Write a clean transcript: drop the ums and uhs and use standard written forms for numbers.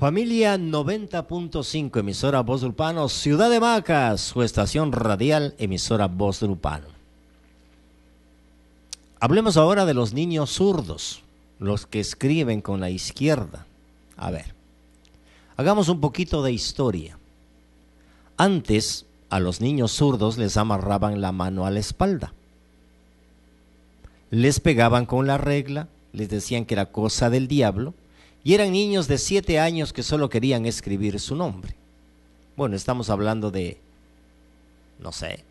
Familia 90.5, emisora Voz del Urbano, Ciudad de Macas, su estación radial, emisora Voz del Urbano. Hablemos ahora de los niños zurdos, los que escriben con la izquierda. A ver, hagamos un poquito de historia. Antes, a los niños zurdos les amarraban la mano a la espalda. Les pegaban con la regla, les decían que era cosa del diablo, y eran niños de 7 años que solo querían escribir su nombre. Bueno, estamos hablando de, no sé,